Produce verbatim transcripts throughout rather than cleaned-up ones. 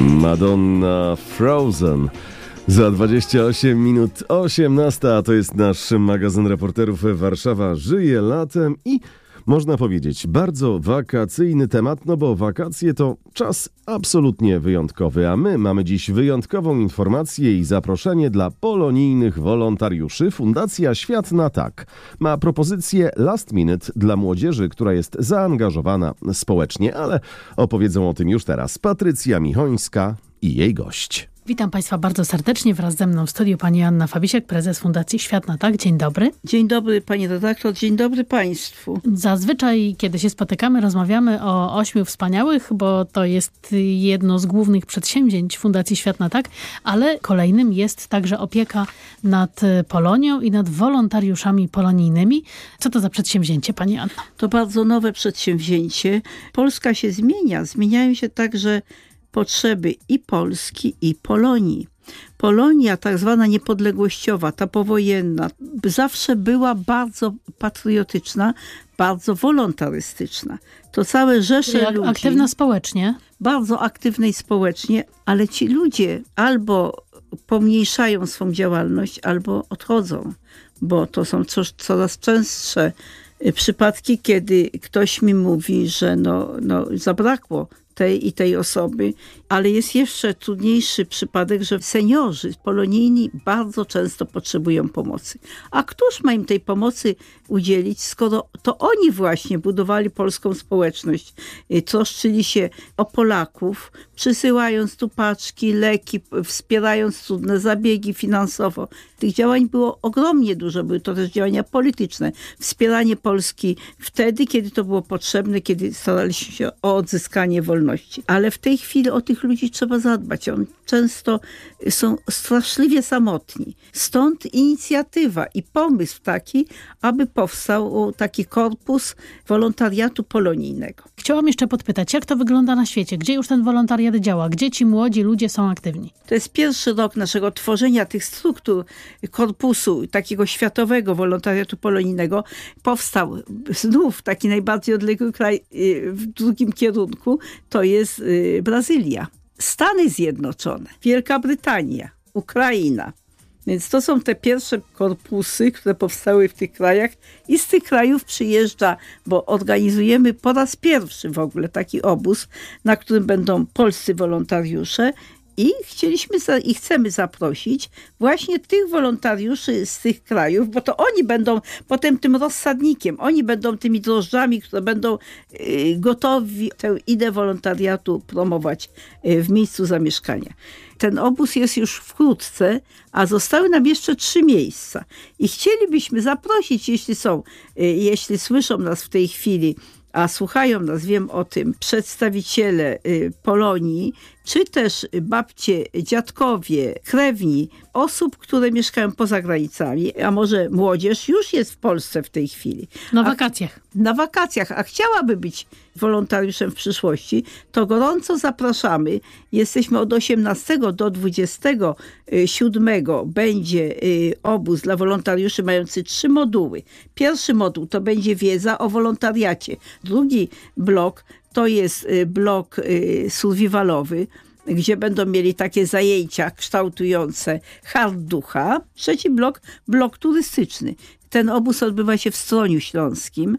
Madonna Frozen. Za dwadzieścia osiem minut osiemnasta, a to jest nasz magazyn reporterów Warszawa żyje latem i można powiedzieć bardzo wakacyjny temat, no bo wakacje to czas absolutnie wyjątkowy, a my mamy dziś wyjątkową informację i zaproszenie dla polonijnych wolontariuszy. Fundacja Świat na Tak ma propozycję last minute dla młodzieży, która jest zaangażowana społecznie, ale opowiedzą o tym już teraz Patrycja Michońska i jej gość. Witam Państwa bardzo serdecznie. Wraz ze mną w studiu pani Anna Fabisiak, prezes Fundacji Świat na Tak. Dzień dobry. Dzień dobry pani redaktor, dzień dobry Państwu. Zazwyczaj, kiedy się spotykamy, rozmawiamy o ośmiu wspaniałych, bo to jest jedno z głównych przedsięwzięć Fundacji Świat na Tak, ale kolejnym jest także opieka nad Polonią i nad wolontariuszami polonijnymi. Co to za przedsięwzięcie, pani Anna? To bardzo nowe przedsięwzięcie. Polska się zmienia, zmieniają się także potrzeby i Polski, i Polonii. Polonia, tak zwana niepodległościowa, ta powojenna, zawsze była bardzo patriotyczna, bardzo wolontarystyczna. To całe rzesze Jak ludzi. Aktywna społecznie. Bardzo aktywnej społecznie, ale ci ludzie albo pomniejszają swą działalność, albo odchodzą, bo to są co, coraz częstsze przypadki, kiedy ktoś mi mówi, że no, no zabrakło tej i tej osoby, ale jest jeszcze trudniejszy przypadek, że seniorzy polonijni bardzo często potrzebują pomocy. A któż ma im tej pomocy udzielić, skoro to oni właśnie budowali polską społeczność, troszczyli się o Polaków, przysyłając tu paczki, leki, wspierając trudne zabiegi finansowo. Tych działań było ogromnie dużo, były to też działania polityczne. Wspieranie Polski wtedy, kiedy to było potrzebne, kiedy staraliśmy się o odzyskanie wolności. Ale w tej chwili o tych ludzi trzeba zadbać. Oni często są straszliwie samotni. Stąd inicjatywa i pomysł taki, aby powstał taki korpus wolontariatu polonijnego. Chciałam jeszcze podpytać, jak to wygląda na świecie? Gdzie już ten wolontariat działa? Gdzie ci młodzi ludzie są aktywni? To jest pierwszy rok naszego tworzenia tych struktur korpusu, takiego światowego wolontariatu polonijnego. Powstał znów taki najbardziej odległy kraj w drugim kierunku, to jest Brazylia. Stany Zjednoczone, Wielka Brytania, Ukraina. Więc to są te pierwsze korpusy, które powstały w tych krajach i z tych krajów przyjeżdża, bo organizujemy po raz pierwszy w ogóle taki obóz, na którym będą polscy wolontariusze i chcieliśmy za, i chcemy zaprosić właśnie tych wolontariuszy z tych krajów, bo to oni będą potem tym rozsadnikiem, oni będą tymi drożdżami, które będą y, gotowi tę ideę wolontariatu promować y, w miejscu zamieszkania. Ten obóz jest już wkrótce, a zostały nam jeszcze trzy miejsca. I chcielibyśmy zaprosić, jeśli są, y, jeśli słyszą nas w tej chwili, a słuchają nas, wiem o tym, przedstawiciele Polonii, czy też babcie, dziadkowie, krewni osób, które mieszkają poza granicami, a może młodzież już jest w Polsce w tej chwili. Na wakacjach. A, na wakacjach, a chciałaby być wolontariuszem w przyszłości, to gorąco zapraszamy. Jesteśmy od osiemnastego do dwudziestego siódmego będzie obóz dla wolontariuszy mający trzy moduły. Pierwszy moduł to będzie wiedza o wolontariacie. Drugi blok to jest blok survivalowy, gdzie będą mieli takie zajęcia kształtujące hard ducha. Trzeci blok, blok turystyczny. Ten obóz odbywa się w Stroniu Śląskim,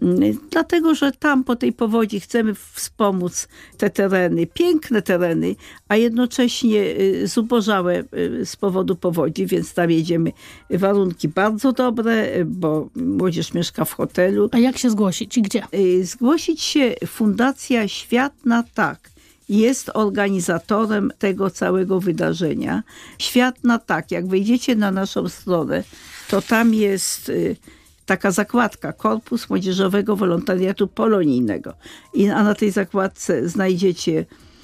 dlatego że tam po tej powodzi chcemy wspomóc te tereny, piękne tereny, a jednocześnie zubożałe z powodu powodzi, więc tam jedziemy. Warunki bardzo dobre, bo młodzież mieszka w hotelu. A jak się zgłosić i gdzie? Zgłosić się Fundacja Świat na Tak. Jest organizatorem tego całego wydarzenia. Świat na Tak. Jak wejdziecie na naszą stronę, to tam jest taka zakładka Korpus Młodzieżowego Wolontariatu Polonijnego. I, a na tej zakładce znajdziecie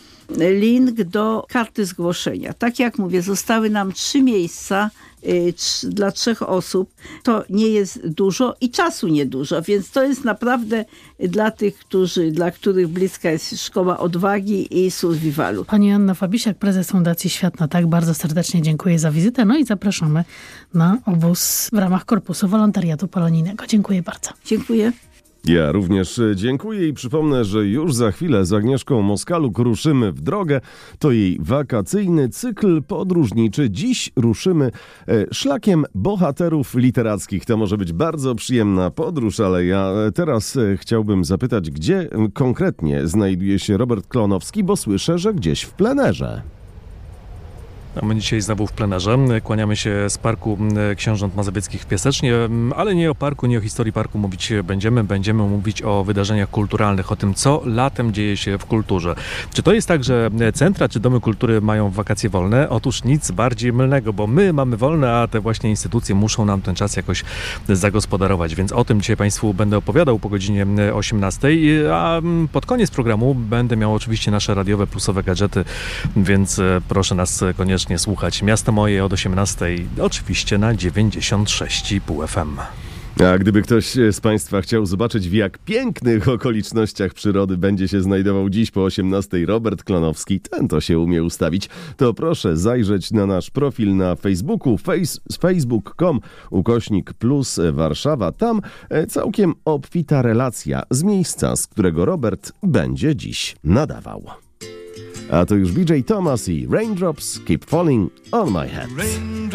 link do karty zgłoszenia. Tak jak mówię, zostały nam trzy miejsca y, tr- dla trzech osób. To nie jest dużo i czasu niedużo, więc to jest naprawdę dla tych, którzy, dla których bliska jest Szkoła Odwagi i Survivalu. Pani Anna Fabisiak, prezes Fundacji Świat na Tak, bardzo serdecznie dziękuję za wizytę. No i zapraszamy na obóz w ramach Korpusu Wolontariatu Polonijnego. Dziękuję bardzo. Dziękuję. Ja również dziękuję i przypomnę, że już za chwilę z Agnieszką Moskaluk ruszymy w drogę. To jej wakacyjny cykl podróżniczy. Dziś ruszymy szlakiem bohaterów literackich. To może być bardzo przyjemna podróż, ale ja teraz chciałbym zapytać, gdzie konkretnie znajduje się Robert Klonowski, bo słyszę, że gdzieś w plenerze. A my dzisiaj znowu w plenerze. Kłaniamy się z Parku Książąt Mazowieckich w Piasecznie, ale nie o parku, nie o historii parku mówić będziemy. Będziemy mówić o wydarzeniach kulturalnych, o tym, co latem dzieje się w kulturze. Czy to jest tak, że centra czy domy kultury mają wakacje wolne? Otóż nic bardziej mylnego, bo my mamy wolne, a te właśnie instytucje muszą nam ten czas jakoś zagospodarować. Więc o tym dzisiaj Państwu będę opowiadał po godzinie osiemnastej, a pod koniec programu będę miał oczywiście nasze radiowe plusowe gadżety, więc proszę nas koniecznie nie słuchać. Miasto moje od osiemnastej, oczywiście na dziewięćdziesiąt sześć i pół F M. A gdyby ktoś z Państwa chciał zobaczyć, w jak pięknych okolicznościach przyrody będzie się znajdował dziś po osiemnastej Robert Klonowski, ten to się umie ustawić, to proszę zajrzeć na nasz profil na Facebooku, face, facebook kropka com ukośnik plus Warszawa. Tam całkiem obfita relacja z miejsca, z którego Robert będzie dziś nadawał. A to już B J Thomas i Raindrops Keep Falling on My Head.